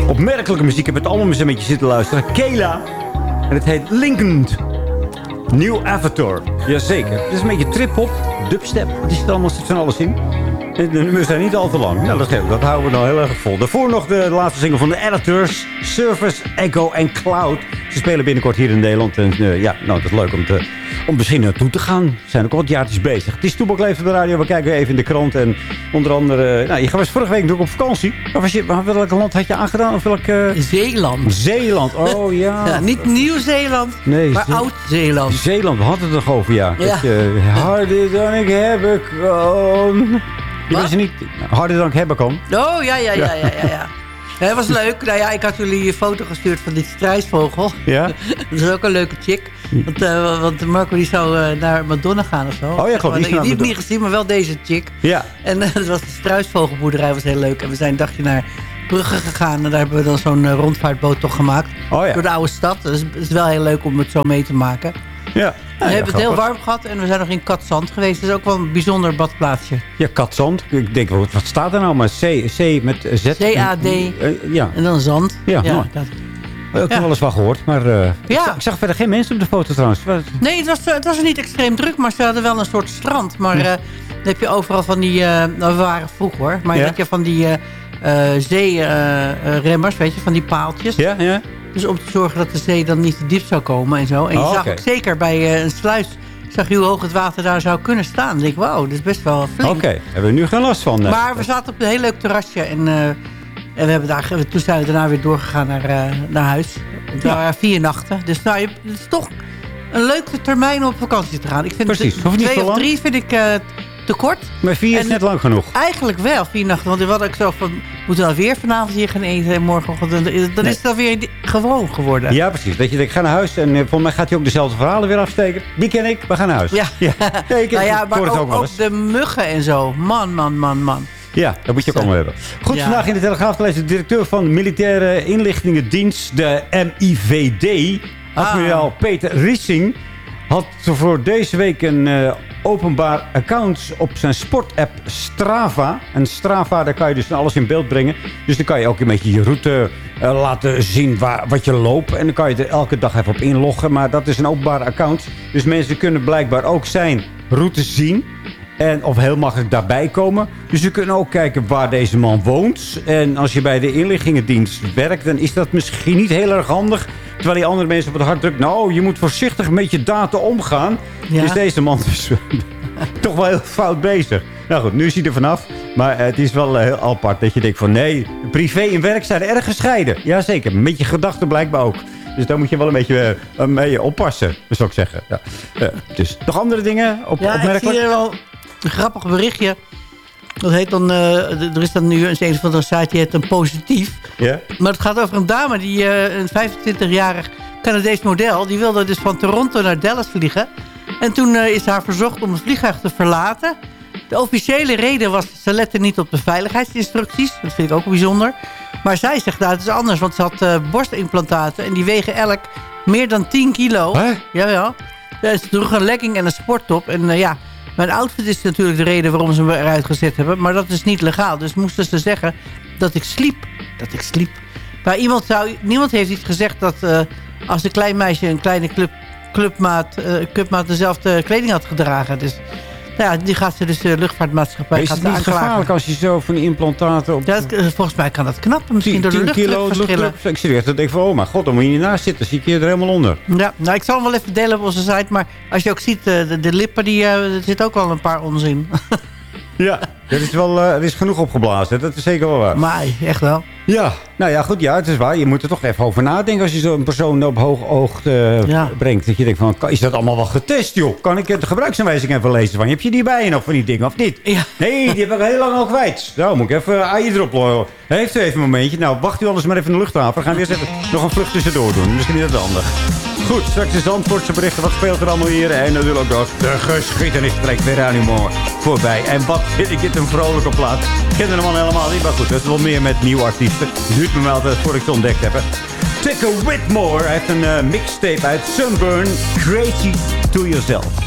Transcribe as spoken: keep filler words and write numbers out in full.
Opmerkelijke muziek. Ik heb het allemaal eens een beetje zitten luisteren. Kela. En het heet Lincoln. New Avatar. Jazeker. Het is een beetje trip-hop, dubstep. Het is er allemaal van alles in. En de nummers zijn niet al te lang. Nou, dat, dat houden we nou heel erg vol. Daarvoor nog de laatste single van de Editors. Surface, Echo en Cloud. Ze spelen binnenkort hier in Nederland. En uh, ja, nou, dat is leuk om, te, om misschien naartoe te gaan. Ze zijn ook al wat jaartjes bezig. Het is Toebak Leeft op de radio. We kijken even in de krant. En onder andere... Nou, je was vorige week natuurlijk op vakantie. Waar was je, welk land had je aangedaan? Of welk, uh... Zeeland. Zeeland, oh ja. ja niet Nieuw-Zeeland, nee, maar Ze Oud-Zeeland. Zeeland, we hadden het nog over, ja. ja. Dat je harder dan ik hebben kan. Je was niet harder dan ik hebben kan. Oh, ja, ja, ja, ja, ja. ja. Ja, dat was leuk. Nou ja, ik had jullie een foto gestuurd van die struisvogel. Ja? Dat is ook een leuke chick. Want, uh, want Marco die zou uh, naar Madonna gaan of zo. Oh ja, klopt. Die heb ik niet gezien, maar wel deze chick. Ja. En uh, dat was de struisvogelboerderij, was heel leuk. En we zijn een dagje naar Brugge gegaan. En daar hebben we dan zo'n uh, rondvaartboot toch gemaakt. Oh ja. Door de oude stad. Dus het is wel heel leuk om het zo mee te maken. Ja. We ja, hebben ja, het heel warm gehad en we zijn nog in Katzand geweest. Dat is ook wel een bijzonder badplaatsje. Ja, Katzand. Ik denk, wat staat er nou? Maar C, C met Z. C A D. Uh, ja. En dan zand. Ja, ja mooi. Dat. Ik heb ja. wel eens van gehoord, maar uh, ja. ik, zag, ik zag verder geen mensen op de foto trouwens. Nee, het was, het was niet extreem druk, maar ze hadden wel een soort strand. Maar uh, dan heb je overal van die, uh, nou, we waren vroeg hoor, maar ja. dan heb je van die uh, uh, zeeremmers, uh, weet je, van die paaltjes. Ja, ja. Dus om te zorgen dat de zee dan niet te diep zou komen en zo. En je oh, zag okay. ook zeker bij uh, een sluis, zag je hoe hoog het water daar zou kunnen staan. Dan denk ik, wauw, dat is best wel flink. Oké, okay. hebben we nu geen last van. Uh, maar we zaten op een heel leuk terrasje en... Uh, En we hebben daar, toen zijn we daarna weer doorgegaan naar, uh, naar huis. Het waren ja. vier nachten. Dus nou, het is toch een leuke termijn om op vakantie te gaan. Ik vind Precies. De, twee of drie vind ik uh, te kort. Maar vier is en net lang genoeg. Eigenlijk wel, vier nachten. Want wat ik zo van, moeten we dan weer vanavond hier gaan eten en morgenochtend. Dan, dan nee. is het dan weer gewoon geworden. Ja, precies. Dat je denkt, ik ga naar huis. En uh, volgens mij gaat hij ook dezelfde verhalen weer afsteken. Die ken ik, we gaan naar huis. Ja, ja. ja, ik, nou ja ik maar ook, ook, ook de muggen en zo. Man, man, man, man. Ja, dat moet je ook allemaal hebben. Goed, ja. Vandaag in de Telegraaf te lezen de directeur van de Militaire Inlichtingendienst, de M I V D, admiraal ah. Peter Rissing, had voor deze week een uh, openbaar account op zijn sportapp Strava. En Strava, daar kan je dus alles in beeld brengen. Dus dan kan je ook een beetje je route uh, laten zien waar, wat je loopt. En dan kan je er elke dag even op inloggen. Maar dat is een openbaar account. Dus mensen kunnen blijkbaar ook zijn route zien. En of heel makkelijk daarbij komen. Dus we kunnen ook kijken waar deze man woont. En als je bij de inlichtingendienst werkt, dan is dat misschien niet heel erg handig. Terwijl die andere mensen op het hart drukt. Nou, je moet voorzichtig met je data omgaan. Ja. Dus deze man is toch wel heel fout bezig. Nou goed, nu is hij er vanaf. Maar het is wel heel apart dat je denkt van nee, privé en werk zijn erg gescheiden. Jazeker, met je gedachten blijkbaar ook. Dus daar moet je wel een beetje uh, mee oppassen, zou ik zeggen. Ja. Uh, dus nog andere dingen op, ja, opmerkelijk? Ik zie hier wel een grappig berichtje. Dat heet dan, uh, er is dan nu een van de site die heet een positief. Yeah. Maar het gaat over een dame, die uh, een vijfentwintigjarig Canadees model. Die wilde dus van Toronto naar Dallas vliegen. En toen uh, is haar verzocht om het vliegtuig te verlaten. De officiële reden was, ze lette niet op de veiligheidsinstructies. Dat vind ik ook bijzonder. Maar zij zegt, nou, het is anders, want ze had uh, borstimplantaten. En die wegen elk meer dan tien kilo. Hè? Jawel. Ze droeg een legging en een sporttop. En uh, ja, mijn outfit is natuurlijk de reden waarom ze me eruit gezet hebben. Maar dat is niet legaal. Dus moesten ze zeggen dat ik sliep. Dat ik sliep. Maar iemand zou, niemand heeft iets gezegd dat uh, als een klein meisje een kleine club, clubmaat, uh, clubmaat dezelfde kleding had gedragen. Dus nou ja, die gaat ze dus de luchtvaartmaatschappij. Is het niet gevaarlijk als je zo van die implantaten op... Ja, dat, volgens mij kan dat knappen. Misschien door de luchtdrukverschillen. Ik serieus, dan denk ik van, oh mijn god, dan moet je niet naast zitten. Zie ik je er helemaal onder. Ja, nou ik zal hem wel even delen op onze site. Maar als je ook ziet, de, de lippen, die, uh, er zit ook wel een paar onzin. Ja, er is, wel, uh, er is genoeg opgeblazen. Dat is zeker wel waar. Maar echt wel. Ja, nou ja, goed, ja, het is waar. Je moet er toch even over nadenken als je zo'n persoon op hoog oog uh, ja. brengt. Dat je denkt van, is dat allemaal wel getest, joh? Kan ik de gebruiksaanwijzing even lezen van? Heb je die bij je nog van die dingen, of niet? Ja. Nee, die heb ik heel lang al kwijt. Nou, moet ik even A I erop lopen. Heeft u even een momentje? Nou, wacht u anders maar even in de luchthaven. Dan gaan we eerst even nog een vlucht tussendoor doen. Misschien is dat handig. Goed, straks is Zandvoortse berichten. Wat speelt er allemaal hier? En natuurlijk ook de geschiedenis trekt weer aan humor voorbij. En wat vind ik dit een vrolijke plaats. Ik ken de man helemaal niet, maar goed. Dat is wel meer met nieuwe artiesten. Het duurt me wel altijd voor ik ze ontdekt heb. Tucker Whitmore heeft een uh, mixtape uit Sunburn. Crazy to Yourself.